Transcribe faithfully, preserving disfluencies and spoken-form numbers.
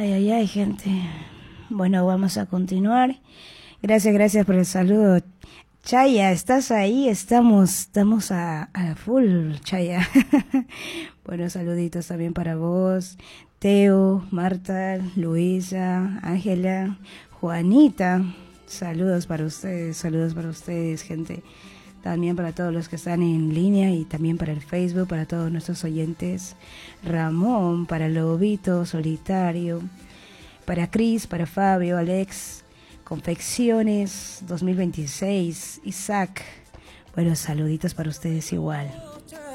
Ay, ay, ay, gente. Bueno, vamos a continuar. Gracias, gracias por el saludo. Chaya, ¿estás ahí? Estamos, estamos a, a full, Chaya. Bueno, saluditos también para vos, Teo, Marta, Luisa, Ángela, Juanita. Saludos para ustedes, saludos para ustedes, gente. También para todos los que están en línea y también para el Facebook, para todos nuestros oyentes. Ramón, para Lobito, Solitario, para Cris, para Fabio, Alex, Confecciones dos mil veintiséis, Isaac. Bueno, saluditos para ustedes igual.